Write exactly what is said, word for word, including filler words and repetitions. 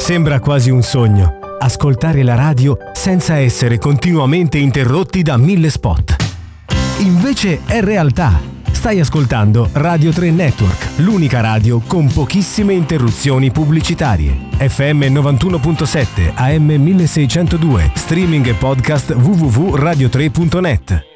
Sembra quasi un sogno, ascoltare la radio senza essere continuamente interrotti da mille spot. Invece è realtà. Stai ascoltando Radio tre Network, l'unica radio con pochissime interruzioni pubblicitarie. F M novantuno virgola sette, A M milleseicentodue, streaming e podcast w w w punto radio tre punto net.